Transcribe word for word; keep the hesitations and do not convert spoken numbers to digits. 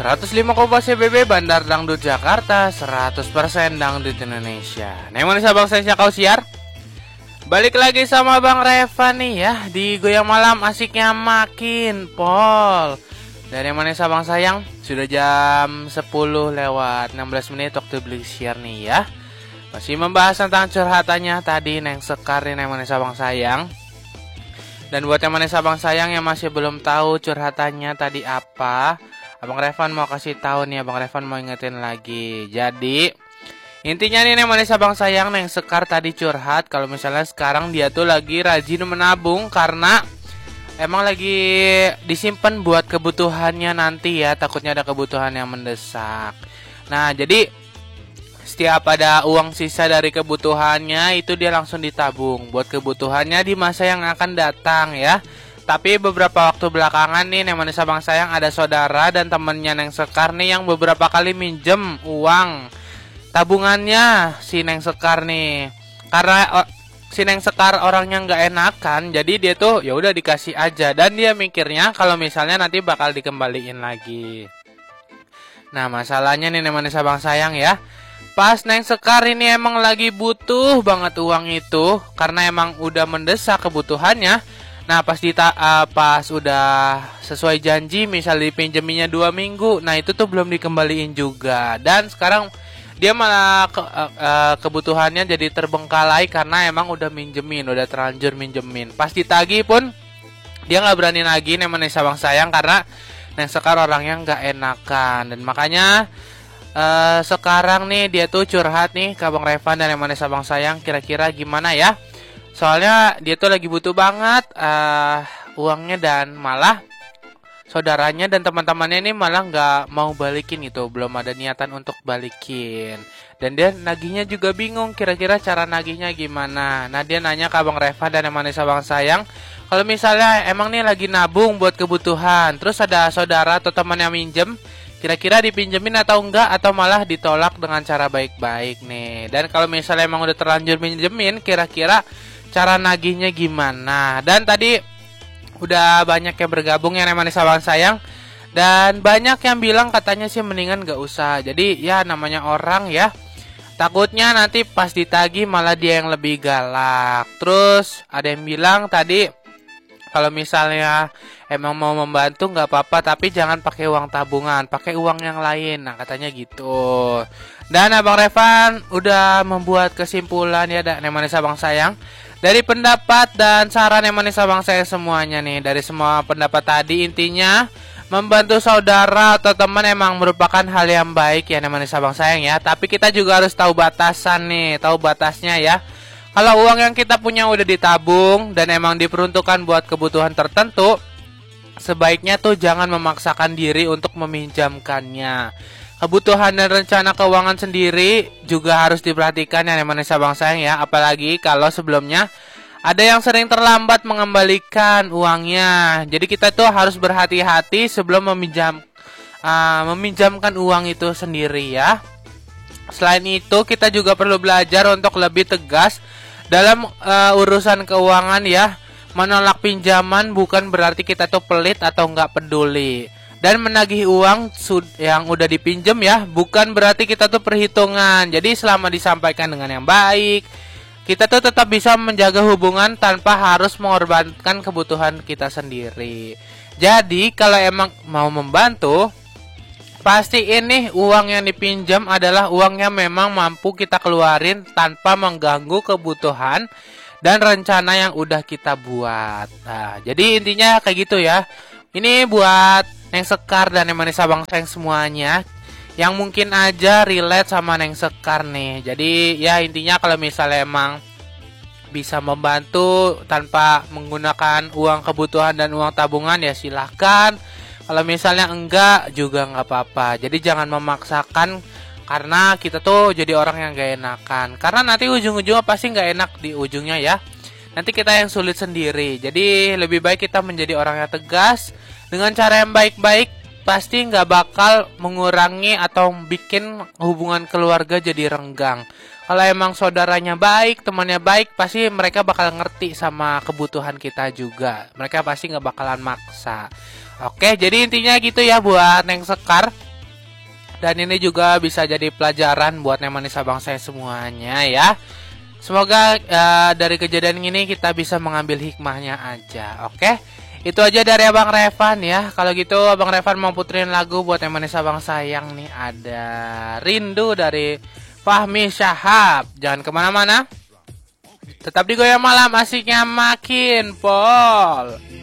seratus lima koma C B B Bandar Dangdut Jakarta, seratus persen Dangdut Indonesia. Nah, mana sabang saya kau siar? Balik lagi sama Bang Reva nih ya, di Goyang Malam asiknya makin pol. Dan yang mana sabang sayang, sudah jam sepuluh lewat enam belas menit waktu beli siar nih ya. Masih membahas tentang curhatannya tadi Neng Sekar nih, yang mana sabang sayang. Dan buat yang mana sabang sayang yang masih belum tahu curhatannya tadi apa, Abang Revan mau kasih tahu nih, Abang Revan mau ingetin lagi. Jadi intinya nih yang mana sabang sayang, Neng Sekar tadi curhat kalau misalnya sekarang dia tuh lagi rajin menabung karena emang lagi disimpan buat kebutuhannya nanti ya, takutnya ada kebutuhan yang mendesak. Nah, jadi setiap ada uang sisa dari kebutuhannya itu dia langsung ditabung buat kebutuhannya di masa yang akan datang ya. Tapi beberapa waktu belakangan nih Neng Manis Abang Sayang ada saudara dan temennya Neng Sekar nih yang beberapa kali minjem uang tabungannya si Neng Sekar nih. Karena oh, si Neng Sekar orangnya nggak enakan, jadi dia tuh ya udah dikasih aja dan dia mikirnya kalau misalnya nanti bakal dikembaliin lagi. Nah, masalahnya nih Neng Manis Abang Sayang ya, pas Neng Sekar ini emang lagi butuh banget uang itu karena emang udah mendesak kebutuhannya. Nah, pas dita uh, pas udah sesuai janji misal dipinjeminya dua minggu, nah itu tuh belum dikembaliin juga. Dan sekarang dia malah ke, uh, uh, kebutuhannya jadi terbengkalai karena emang udah minjemin, udah terlanjur minjemin. Pas ditagih pun dia nggak berani lagi Neng Manis Abang Sayang karena Neng Sekar orangnya nggak enakan. Dan makanya Uh, sekarang nih dia tuh curhat nih ke Abang Revan dan yang mana sabang sayang, kira-kira gimana ya? Soalnya dia tuh lagi butuh banget uh, uangnya dan malah saudaranya dan teman-temannya ini malah nggak mau balikin gitu, belum ada niatan untuk balikin. Dan dia nagihnya juga bingung kira-kira cara nagihnya gimana. Nah, dia nanya ke Abang Revan dan yang mana sabang sayang, kalau misalnya emang nih lagi nabung buat kebutuhan, terus ada saudara atau teman yang minjem, kira-kira dipinjemin atau enggak, atau malah ditolak dengan cara baik-baik nih. Dan kalau misalnya emang udah terlanjur minjemin, kira-kira cara nagihnya gimana. Dan tadi udah banyak yang bergabung yang namanya sabang sayang, dan banyak yang bilang katanya sih mendingan gak usah. Jadi ya namanya orang ya, takutnya nanti pas ditagih malah dia yang lebih galak. Terus ada yang bilang tadi kalau misalnya emang mau membantu nggak apa-apa, tapi jangan pakai uang tabungan, pakai uang yang lain. Nah, katanya gitu. Dan Abang Revan udah membuat kesimpulan ya, Neng Manis Abang Sayang, dari pendapat dan saran Neng Manis Abang Sayang semuanya nih. Dari semua pendapat tadi intinya membantu saudara atau teman emang merupakan hal yang baik ya Neng Manis Abang Sayang ya. Tapi kita juga harus tahu batasan nih, tahu batasnya ya. Kalau uang yang kita punya udah ditabung dan emang diperuntukkan buat kebutuhan tertentu, sebaiknya tuh jangan memaksakan diri untuk meminjamkannya. Kebutuhan dan rencana keuangan sendiri juga harus diperhatikan ya namanya sabang sayang ya. Apalagi kalau sebelumnya ada yang sering terlambat mengembalikan uangnya. Jadi kita tuh harus berhati-hati sebelum meminjam uh, meminjamkan uang itu sendiri ya. Selain itu kita juga perlu belajar untuk lebih tegas dalam uh, urusan keuangan ya. Menolak pinjaman bukan berarti kita tuh pelit atau nggak peduli. Dan menagih uang yang udah dipinjam ya, bukan berarti kita tuh perhitungan. Jadi selama disampaikan dengan yang baik, kita tuh tetap bisa menjaga hubungan tanpa harus mengorbankan kebutuhan kita sendiri. Jadi kalau emang mau membantu, pasti ini uang yang dipinjam adalah uang yang memang mampu kita keluarin tanpa mengganggu kebutuhan dan rencana yang udah kita buat. Nah, jadi intinya kayak gitu ya. Ini buat Neng Sekar dan Neng Manis Abang Sayang semuanya yang mungkin aja relate sama Neng Sekar nih. Jadi ya intinya kalau misalnya emang bisa membantu tanpa menggunakan uang kebutuhan dan uang tabungan ya silahkan. Kalau misalnya enggak juga nggak apa-apa. Jadi jangan memaksakan karena kita tuh jadi orang yang gak enakan. Karena nanti ujung-ujungnya pasti gak enak di ujungnya ya. Nanti kita yang sulit sendiri. Jadi lebih baik kita menjadi orang yang tegas dengan cara yang baik-baik. Pasti gak bakal mengurangi atau bikin hubungan keluarga jadi renggang. Kalau emang saudaranya baik, temannya baik, pasti mereka bakal ngerti sama kebutuhan kita juga. Mereka pasti gak bakalan maksa. Oke, jadi intinya gitu ya buat Neng Sekar. Dan ini juga bisa jadi pelajaran buat Nemanis abang saya semuanya ya. Semoga uh, dari kejadian ini kita bisa mengambil hikmahnya aja. Oke, itu aja dari Abang Revan ya. Kalau gitu Abang Revan mau puterin lagu buat Nemanis abang sayang nih. Ada Rindu dari Fahmi Syahab. Jangan kemana-mana, tetap di Goyang Malam, asiknya makin pol.